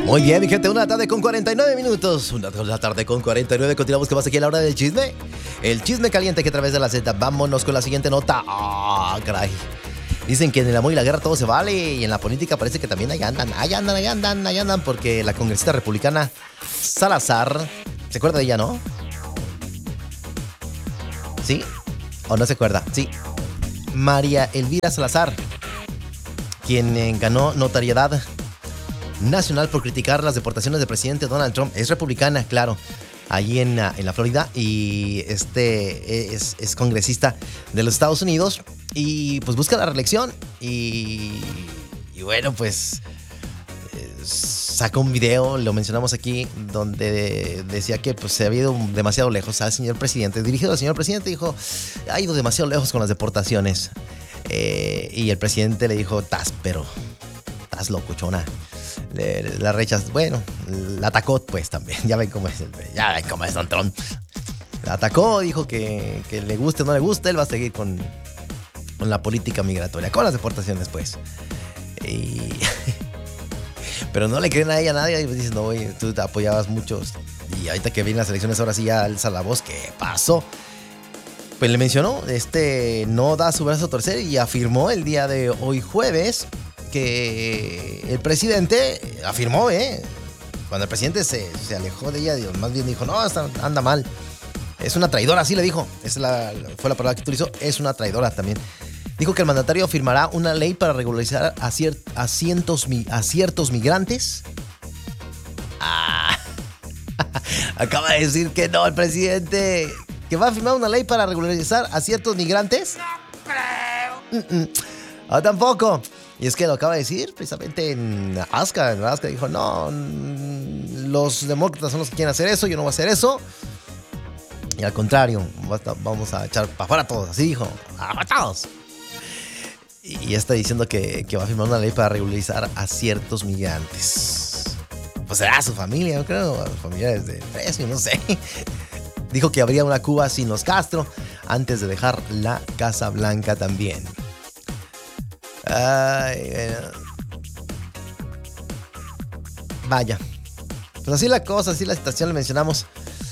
Muy bien, mi gente, 1:49 PM. 1:49 PM. Continuamos con más aquí a la hora del chisme. El chisme caliente que a través de la Z. Vámonos con la siguiente nota. ¡Ah, caray! Dicen que en el amor y la guerra todo se vale. Y en la política parece que también ahí andan. Porque la congresista republicana Salazar, ¿se acuerda de ella, no? ¿Sí? ¿O no se acuerda? Sí. María Elvira Salazar, quien ganó notoriedad nacional por criticar las deportaciones del presidente Donald Trump. Es republicana, claro, allí en la Florida, y es congresista de los Estados Unidos y pues busca la reelección y bueno, pues sacó un video, lo mencionamos aquí, donde decía que pues se había ido demasiado lejos al señor presidente, dirigido al señor presidente, dijo, ha ido demasiado lejos con las deportaciones, y el presidente le dijo, estás locuchona. La rechazó, bueno, la atacó pues también, ya ven cómo es Don Trump. La atacó, dijo que le guste o no le guste, él va a seguir con la política migratoria, con las deportaciones pues. Pero no le creen a ella nadie, y dicen, no, oye, tú te apoyabas mucho y ahorita que vienen las elecciones ahora sí ya alza la voz. ¿Qué pasó? Pues le mencionó, no da su brazo a torcer y afirmó el día de hoy jueves que el presidente afirmó, cuando el presidente se alejó de ella, más bien dijo, no, anda mal, es una traidora, así le dijo, fue la palabra que utilizó, es una traidora también. Dijo que el mandatario firmará una ley para regularizar a ciertos migrantes. Acaba de decir que no, el presidente, que va a firmar una ley para regularizar a ciertos migrantes. No creo. Tampoco. Y es que lo acaba de decir precisamente en Alaska. En Alaska dijo, no, los demócratas son los que quieren hacer eso, yo no voy a hacer eso. Y al contrario, vamos a echar para afuera a todos. Así dijo, a todos. Y está diciendo que va a firmar una ley para regularizar a ciertos migrantes. Pues será su familia, yo creo, a los familiares de Fresno, no sé. Dijo que habría una Cuba sin los Castro antes de dejar la Casa Blanca también. Ay, bueno. Vaya. Pues así la cosa, así la situación, le mencionamos.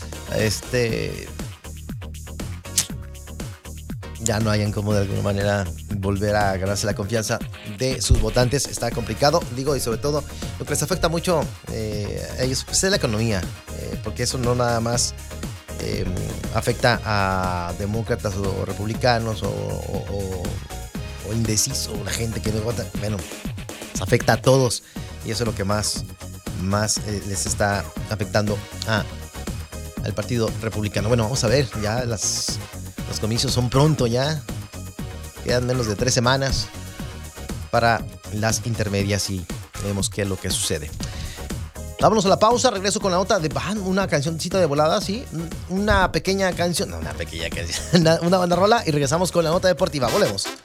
Ya no hayan como de alguna manera volver a ganarse la confianza de sus votantes. Está complicado, digo, y sobre todo lo que les afecta mucho a ellos pues, es la economía, porque eso no nada más afecta a demócratas o republicanos o indeciso, la gente que no vota. Bueno, afecta a todos y eso es lo que más les está afectando al partido republicano. Bueno, vamos a ver, ya los comicios son pronto, ya quedan menos de 3 semanas para las intermedias y vemos qué es lo que sucede. Vámonos a la pausa, regreso con la nota de una cancioncita de volada, sí, una pequeña canción, una banderrola y regresamos con la nota deportiva. Volvemos.